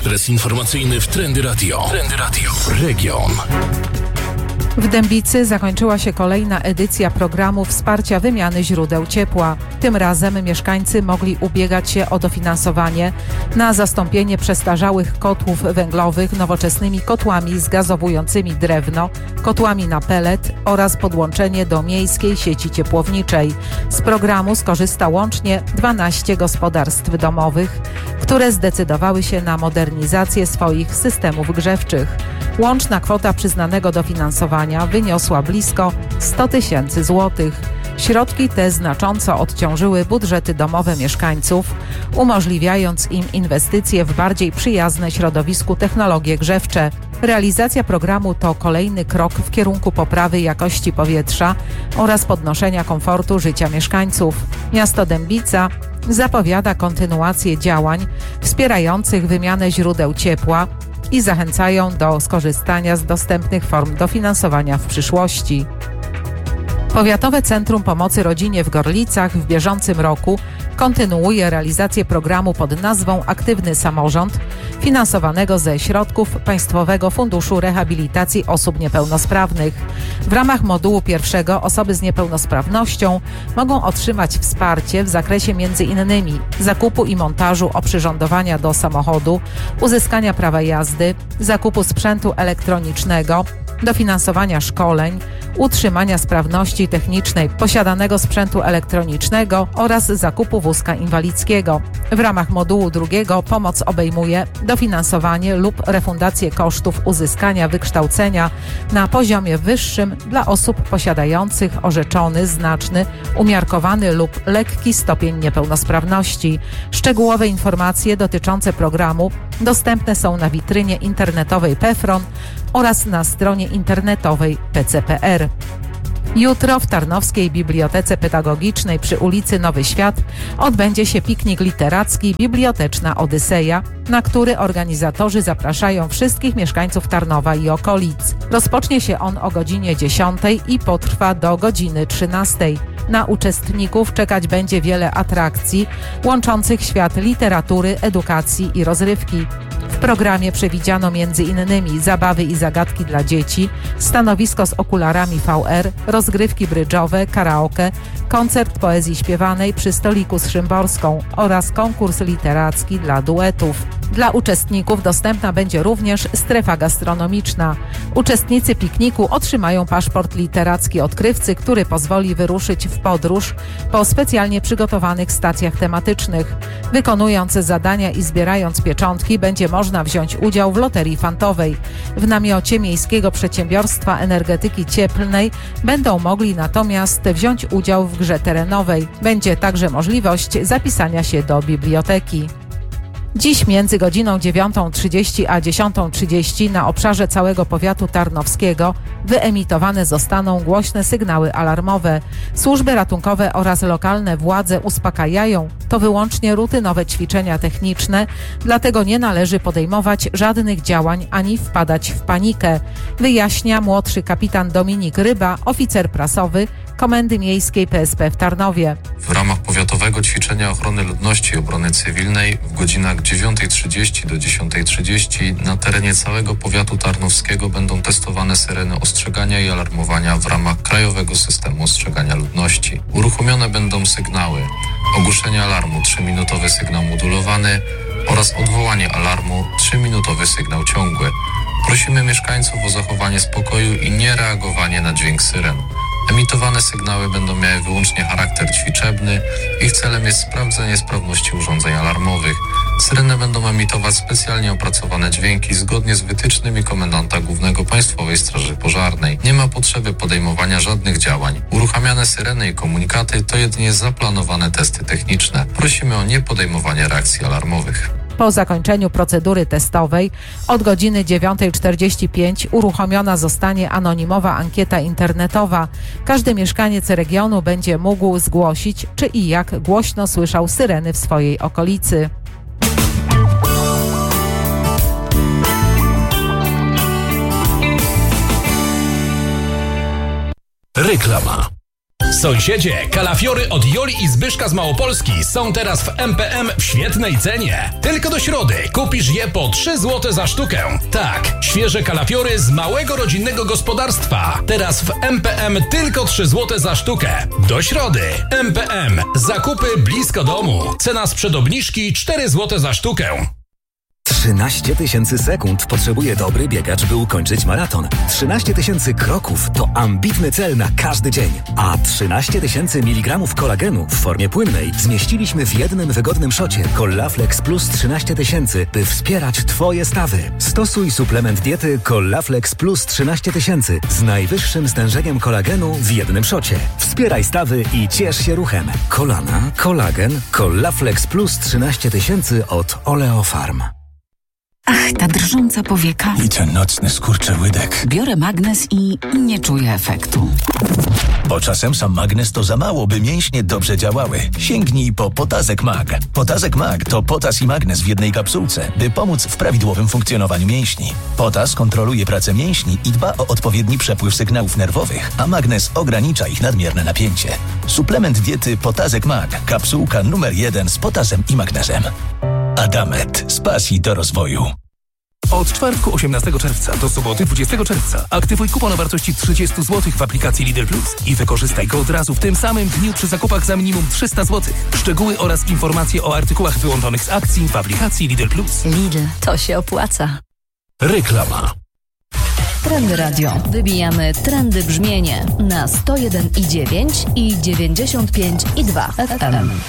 adres informacyjny w Trendy Radio. Trendy Radio. Region. W Dębicy zakończyła się kolejna edycja programu wsparcia wymiany źródeł ciepła. Tym razem mieszkańcy mogli ubiegać się o dofinansowanie na zastąpienie przestarzałych kotłów węglowych nowoczesnymi kotłami zgazowującymi drewno, kotłami na pelet oraz podłączenie do miejskiej sieci ciepłowniczej. Z programu skorzysta łącznie 12 gospodarstw domowych, które zdecydowały się na modernizację swoich systemów grzewczych. Łączna kwota przyznanego dofinansowania wyniosła blisko 100 000 złotych. Środki te znacząco odciążyły budżety domowe mieszkańców, umożliwiając im inwestycje w bardziej przyjazne środowisku technologie grzewcze. Realizacja programu to kolejny krok w kierunku poprawy jakości powietrza oraz podnoszenia komfortu życia mieszkańców. Miasto Dębica zapowiada kontynuację działań wspierających wymianę źródeł ciepła i zachęcają do skorzystania z dostępnych form dofinansowania w przyszłości. Powiatowe Centrum Pomocy Rodzinie w Gorlicach w bieżącym roku kontynuuje realizację programu pod nazwą Aktywny Samorząd, finansowanego ze środków Państwowego Funduszu Rehabilitacji Osób Niepełnosprawnych. W ramach modułu pierwszego osoby z niepełnosprawnością mogą otrzymać wsparcie w zakresie m.in. zakupu i montażu oprzyrządowania do samochodu, uzyskania prawa jazdy, zakupu sprzętu elektronicznego, dofinansowania szkoleń, utrzymania sprawności technicznej posiadanego sprzętu elektronicznego oraz zakupu wózka inwalidzkiego. W ramach modułu drugiego pomoc obejmuje dofinansowanie lub refundację kosztów uzyskania wykształcenia na poziomie wyższym dla osób posiadających orzeczony, znaczny, umiarkowany lub lekki stopień niepełnosprawności. Szczegółowe informacje dotyczące programu dostępne są na witrynie internetowej PFRON oraz na stronie internetowej PCPR. Jutro w Tarnowskiej Bibliotece Pedagogicznej przy ulicy Nowy Świat odbędzie się piknik literacki Biblioteczna Odyseja, na który organizatorzy zapraszają wszystkich mieszkańców Tarnowa i okolic. Rozpocznie się on o godzinie 10 i potrwa do godziny 13. Na uczestników czekać będzie wiele atrakcji łączących świat literatury, edukacji i rozrywki. W programie przewidziano m.in. zabawy i zagadki dla dzieci, stanowisko z okularami VR, rozgrywki brydżowe, karaoke, koncert poezji śpiewanej przy stoliku z Szymborską oraz konkurs literacki dla duetów. Dla uczestników dostępna będzie również strefa gastronomiczna. Uczestnicy pikniku otrzymają paszport literacki odkrywcy, który pozwoli wyruszyć w podróż po specjalnie przygotowanych stacjach tematycznych. Wykonując zadania i zbierając pieczątki będzie można wziąć udział w loterii fantowej. W namiocie Miejskiego Przedsiębiorstwa Energetyki Cieplnej będą mogli natomiast wziąć udział w grze terenowej. Będzie także możliwość zapisania się do biblioteki. Dziś między godziną 9:30 a 10:30 na obszarze całego powiatu tarnowskiego wyemitowane zostaną głośne sygnały alarmowe. Służby ratunkowe oraz lokalne władze uspokajają, to wyłącznie rutynowe ćwiczenia techniczne, dlatego nie należy podejmować żadnych działań ani wpadać w panikę, wyjaśnia młodszy kapitan Dominik Ryba, oficer prasowy Komendy Miejskiej PSP w Tarnowie. W ramach powiatowego ćwiczenia ochrony ludności i obrony cywilnej w godzinach 9:30 do 10:30 na terenie całego powiatu tarnowskiego będą testowane syreny ostrzegania i alarmowania w ramach Krajowego Systemu Ostrzegania Ludności. Uruchomione będą sygnały ogłoszenie alarmu 3-minutowy sygnał modulowany oraz odwołanie alarmu 3-minutowy sygnał ciągły. Prosimy mieszkańców o zachowanie spokoju i niereagowanie na dźwięk syren. Emitowane sygnały będą miały wyłącznie charakter ćwiczebny. Ich celem jest sprawdzenie sprawności urządzeń alarmowych. Syreny będą emitować specjalnie opracowane dźwięki zgodnie z wytycznymi komendanta głównego Państwowej Straży Pożarnej. Nie ma potrzeby podejmowania żadnych działań. Uruchamiane syreny i komunikaty to jedynie zaplanowane testy techniczne. Prosimy o niepodejmowanie reakcji alarmowych. Po zakończeniu procedury testowej od godziny 9:45 uruchomiona zostanie anonimowa ankieta internetowa. Każdy mieszkaniec regionu będzie mógł zgłosić, czy i jak głośno słyszał syreny w swojej okolicy. Reklama. Sąsiedzie, kalafiory od Joli i Zbyszka z Małopolski są teraz w MPM w świetnej cenie. Tylko do środy kupisz je po 3 zł za sztukę. Tak, świeże kalafiory z małego rodzinnego gospodarstwa. Teraz w MPM tylko 3 zł za sztukę. Do środy. MPM. Zakupy blisko domu. Cena sprzed obniżki 4 zł za sztukę. 13 000 sekund potrzebuje dobry biegacz, by ukończyć maraton. 13 000 kroków to ambitny cel na każdy dzień. A 13 000 mg kolagenu w formie płynnej zmieściliśmy w jednym wygodnym szocie Collaflex Plus 13 000, by wspierać Twoje stawy. Stosuj suplement diety Collaflex Plus 13 000 z najwyższym stężeniem kolagenu w jednym szocie. Wspieraj stawy i ciesz się ruchem. Kolana, kolagen, Collaflex Plus 13 000 od Oleofarm. Ach, ta drżąca powieka. I ten nocny skurczy łydek. Biorę magnes i nie czuję efektu. Bo czasem sam magnes to za mało, by mięśnie dobrze działały. Sięgnij po Potazek Mag. Potazek Mag to potas i magnes w jednej kapsułce, by pomóc w prawidłowym funkcjonowaniu mięśni. Potas kontroluje pracę mięśni i dba o odpowiedni przepływ sygnałów nerwowych, a magnes ogranicza ich nadmierne napięcie. Suplement diety Potazek Mag. Kapsułka numer 1 z potasem i magnezem. Adamet. Z pasji do rozwoju. Od czwartku 18 czerwca do soboty 20 czerwca aktywuj kupon o wartości 30 zł w aplikacji Lidl Plus i wykorzystaj go od razu w tym samym dniu przy zakupach za minimum 300 zł. Szczegóły oraz informacje o artykułach wyłączonych z akcji w aplikacji Lidl Plus. Lidl, to się opłaca. Reklama. Trendy Radio. Wybijamy trendy brzmienie na 101,9 i 95,2 FM.